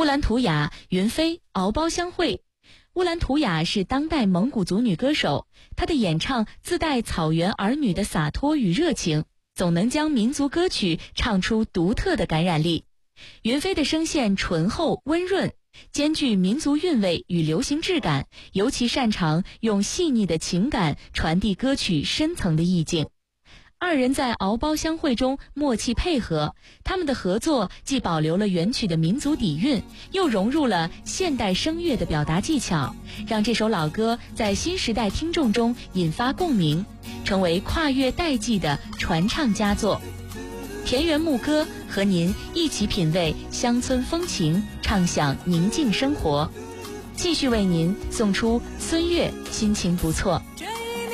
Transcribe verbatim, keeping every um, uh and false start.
兰图雅、云飞、敖包相会。乌兰图雅是当代蒙古族女歌手，她的演唱自带草原儿女的洒脱与热情，总能将民族歌曲唱出独特的感染力。云飞的声线醇厚温润，兼具民族韵味与流行质感，尤其擅长用细腻的情感传递歌曲深层的意境。二人在敖包相会中默契配合，他们的合作既保留了原曲的民族底蕴，又融入了现代声乐的表达技巧，让这首老歌在新时代听众中引发共鸣，成为跨越代际的传唱佳作。田园牧歌和您一起品味乡村风情，畅享宁静生活。继续为您送出孙悦《心情不错》。